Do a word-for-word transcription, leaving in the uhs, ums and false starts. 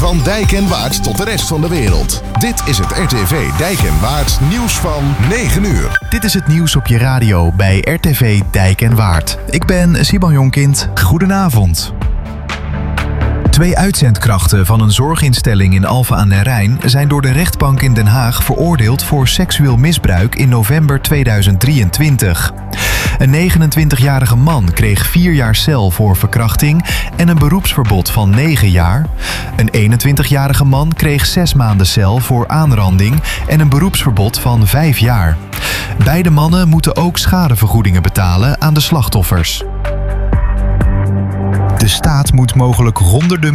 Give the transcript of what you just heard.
Van Dijk en Waard tot de rest van de wereld. Dit is het R T V Dijk en Waard nieuws van negen uur. Dit is het nieuws op je radio bij R T V Dijk en Waard. Ik ben Simon Jonkind. Goedenavond. Twee uitzendkrachten van een zorginstelling in Alphen aan den Rijn zijn door de rechtbank in Den Haag veroordeeld voor seksueel misbruik in november tweeduizend drieëntwintig. Een negenentwintigjarige man kreeg vier jaar cel voor verkrachting en een beroepsverbod van negen jaar. Een eenentwintigjarige man kreeg zes maanden cel voor aanranding en een beroepsverbod van vijf jaar. Beide mannen moeten ook schadevergoedingen betalen aan de slachtoffers. De staat moet mogelijk honderden